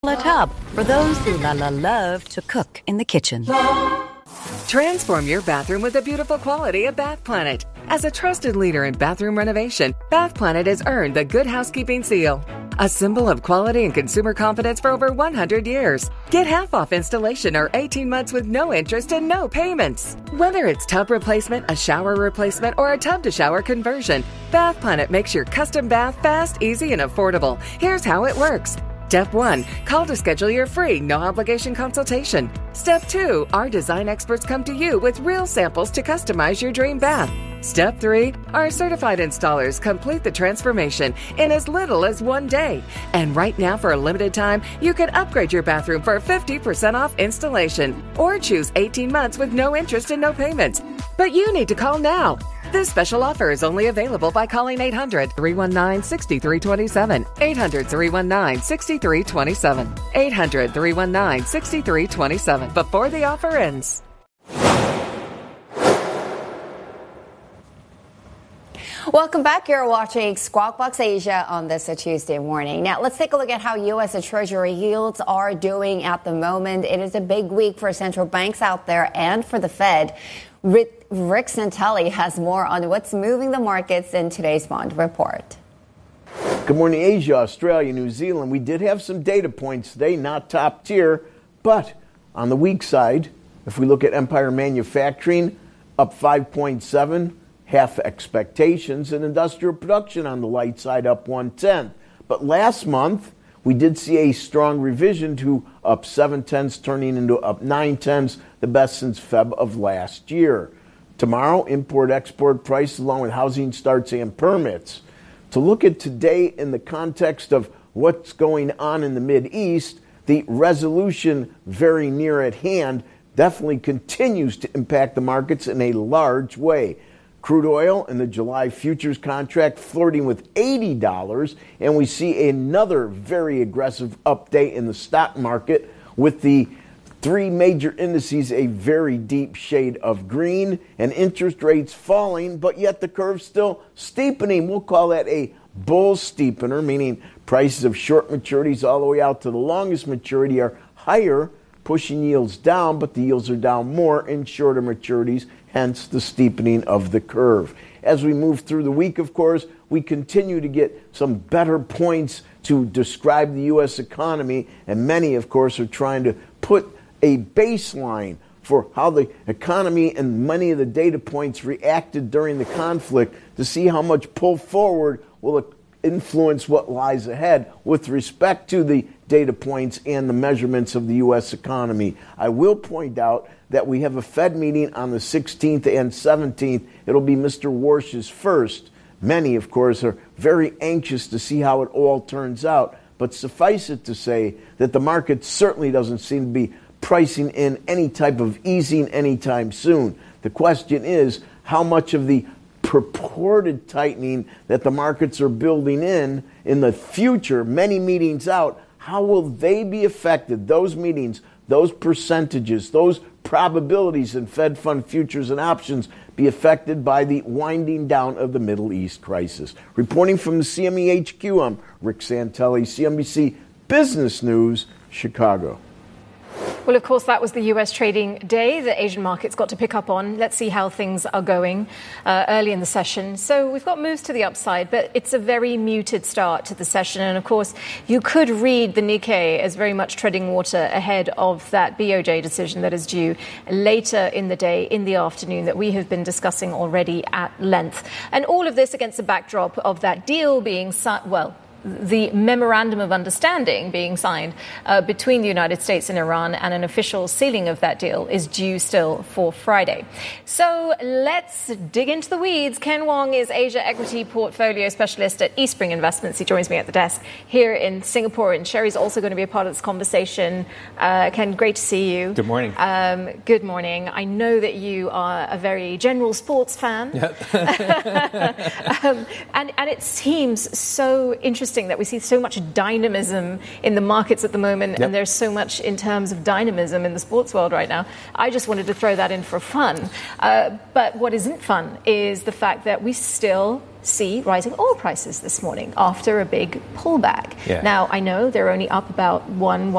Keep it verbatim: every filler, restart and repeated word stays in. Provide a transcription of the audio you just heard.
A tub for those who la la love to cook in the kitchen. Transform your bathroom with the beautiful quality of Bath Planet. As a trusted leader in bathroom renovation, Bath Planet has earned the Good Housekeeping seal, a symbol of quality and consumer confidence for over one hundred years. Get half off installation or eighteen months with no interest and no payments. Whether it's tub replacement, a shower replacement, or a tub-to-shower conversion, Bath Planet makes your custom bath fast, easy, and affordable. Here's how it works. Step one, call to schedule your free, no-obligation consultation. Step two, our design experts come to you with real samples to customize your dream bath. Step three, our certified installers complete the transformation in as little as one day. And right now, for a limited time, you can upgrade your bathroom for fifty percent off installation or choose eighteen months with no interest and no payments. But you need to call now. This special offer is only available by calling eight hundred, three one nine, six three two seven, eight hundred, three one nine, six three two seven, eight hundred, three one nine, six three two seven before the offer ends. Welcome back. You're watching Squawk Box Asia on this Tuesday morning. Now, let's take a look at how U S Treasury yields are doing at the moment. It is a big week for central banks out there and for the Fed. Rick, Rick Santelli has more on what's moving the markets in today's Bond Report. Good morning, Asia, Australia, New Zealand. We did have some data points today, not top tier, but on the weak side, if we look at Empire Manufacturing, up five point seven, half expectations, and industrial production on the light side up one-tenth. But last month, we did see a strong revision to up seven tenths, turning into up nine tenths, the best since February of last year. Tomorrow, import-export prices along with housing starts and permits. To look at today in the context of what's going on in the Mideast, the resolution very near at hand definitely continues to impact the markets in a large way. Crude oil and the July futures contract flirting with eighty dollars, and we see another very aggressive update in the stock market with the three major indices a very deep shade of green and interest rates falling, but yet the curve still steepening. We'll call that a bull steepener, meaning prices of short maturities all the way out to the longest maturity are higher, pushing yields down, but the yields are down more in shorter maturities, hence the steepening of the curve. As we move through the week, of course, we continue to get some better points to describe the U S economy, and many, of course, are trying to put a baseline for how the economy and many of the data points reacted during the conflict to see how much pull forward will influence what lies ahead with respect to the data points and the measurements of the U S economy. I will point out that we have a Fed meeting on the sixteenth and seventeenth. It'll be Mister Warsh's first. Many, of course, are very anxious to see how it all turns out, but suffice it to say that the market certainly doesn't seem to be pricing in any type of easing anytime soon. The question is, how much of the purported tightening that the markets are building in in the future, many meetings out, how will they be affected, those meetings, those percentages, those probabilities in Fed fund futures and options be affected by the winding down of the Middle East crisis? Reporting from the C M E H Q, I'm Rick Santelli, C N B C Business News, Chicago. Well, of course, that was the U S trading day that Asian markets got to pick up on. Let's see how things are going uh, early in the session. So we've got moves to the upside, but it's a very muted start to the session. And, of course, you could read the Nikkei as very much treading water ahead of that B O J decision that is due later in the day, in the afternoon, that we have been discussing already at length. And all of this against the backdrop of that deal being, well, the memorandum of understanding being signed uh, between the United States and Iran, and an official sealing of that deal is due still for Friday. So let's dig into the weeds. Ken Wong is Asia Equity Portfolio Specialist at Eastspring Investments. He joins me at the desk here in Singapore, and Sherry's also going to be a part of this conversation. Uh, Ken, great to see you. Good morning. Um, good morning. I know that you are a very general sports fan. Yep. um, and, and it seems so interesting that we see so much dynamism in the markets at the moment, yep. and there's so much in terms of dynamism in the sports world right now. I just wanted to throw that in for fun. Uh, but what isn't fun is the fact that we still see rising oil prices this morning after a big pullback. Yeah. Now, I know they're only up about one,